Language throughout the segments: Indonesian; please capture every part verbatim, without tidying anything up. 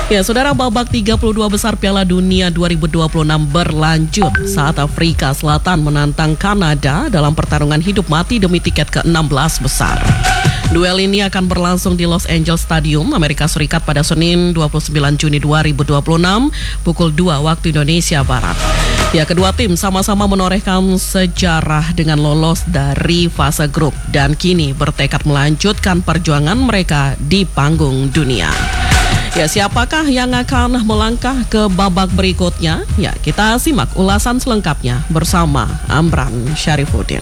Ya, saudara, babak tiga puluh dua besar Piala Dunia dua ribu dua puluh enam berlanjut saat Afrika Selatan menantang Kanada dalam pertarungan hidup mati demi tiket ke enam belas besar. Duel ini akan berlangsung di Los Angeles Stadium, Amerika Serikat pada Senin dua puluh sembilan Juni dua ribu dua puluh enam pukul dua waktu Indonesia Barat. Ya, kedua tim sama-sama menorehkan sejarah dengan lolos dari fase grup dan kini bertekad melanjutkan perjuangan mereka di panggung dunia. Ya, siapakah yang akan melangkah ke babak berikutnya? Ya, kita simak ulasan selengkapnya bersama Amran Syarifuddin.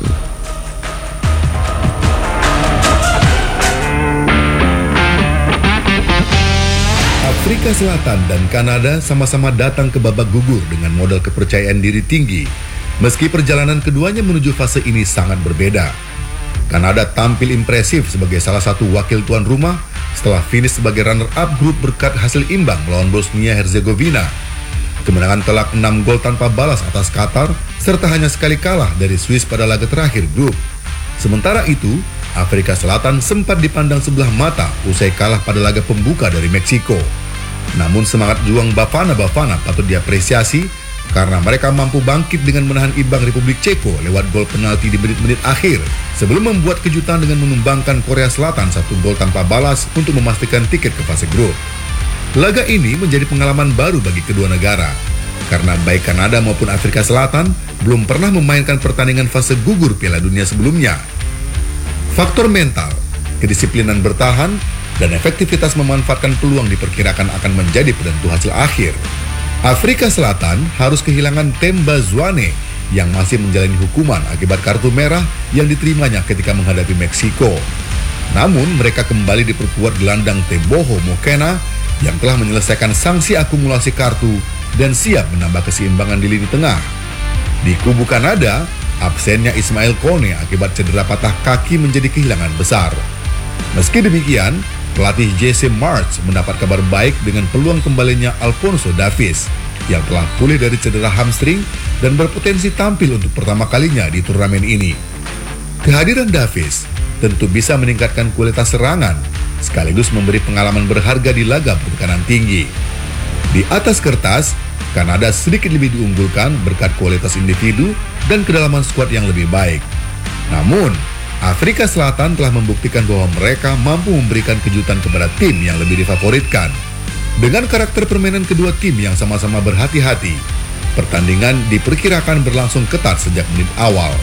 Afrika Selatan dan Kanada sama-sama datang ke babak gugur dengan modal kepercayaan diri tinggi. Meski perjalanan keduanya menuju fase ini sangat berbeda. Kanada tampil impresif sebagai salah satu wakil tuan rumah setelah finish sebagai runner-up grup berkat hasil imbang melawan Bosnia-Herzegovina. Kemenangan telak enam gol tanpa balas atas Qatar, serta hanya sekali kalah dari Swiss pada laga terakhir grup. Sementara itu, Afrika Selatan sempat dipandang sebelah mata usai kalah pada laga pembuka dari Meksiko. Namun semangat juang Bafana-Bafana patut diapresiasi karena mereka mampu bangkit dengan menahan imbang Republik Ceko lewat gol penalti di menit-menit akhir sebelum membuat kejutan dengan menumbangkan Korea Selatan satu gol tanpa balas untuk memastikan tiket ke fase grup. Laga ini menjadi pengalaman baru bagi kedua negara karena baik Kanada maupun Afrika Selatan belum pernah memainkan pertandingan fase gugur Piala Dunia sebelumnya. Faktor mental, kedisiplinan bertahan, dan efektivitas memanfaatkan peluang diperkirakan akan menjadi penentu hasil akhir. Afrika Selatan harus kehilangan Themba Zwane yang masih menjalani hukuman akibat kartu merah yang diterimanya ketika menghadapi Meksiko. Namun mereka kembali diperkuat gelandang Teboho Mokena yang telah menyelesaikan sanksi akumulasi kartu dan siap menambah keseimbangan di lini tengah. Di kubu Kanada, absennya Ismail Kone akibat cedera patah kaki menjadi kehilangan besar. Meski demikian, pelatih Jesse Marsch mendapat kabar baik dengan peluang kembalinya Alphonso Davies yang telah pulih dari cedera hamstring dan berpotensi tampil untuk pertama kalinya di turnamen ini. Kehadiran Davies tentu bisa meningkatkan kualitas serangan sekaligus memberi pengalaman berharga di laga bertekanan tinggi. Di atas kertas, Kanada sedikit lebih diunggulkan berkat kualitas individu dan kedalaman skuad yang lebih baik. Namun, Afrika Selatan telah membuktikan bahwa mereka mampu memberikan kejutan kepada tim yang lebih difavoritkan. Dengan karakter permainan kedua tim yang sama-sama berhati-hati, pertandingan diperkirakan berlangsung ketat sejak menit awal.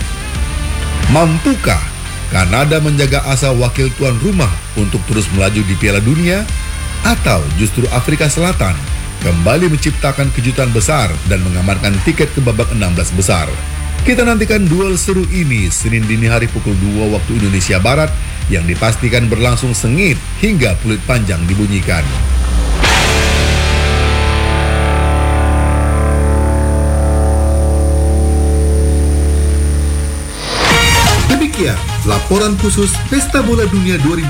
Mampukah Kanada menjaga asa wakil tuan rumah untuk terus melaju di Piala Dunia? Atau justru Afrika Selatan kembali menciptakan kejutan besar dan mengamankan tiket ke babak enam belas besar? Kita nantikan duel seru ini Senin dini hari pukul dua waktu Indonesia Barat yang dipastikan berlangsung sengit hingga peluit panjang dibunyikan. Demikian laporan khusus Pesta Bola Dunia dua ribu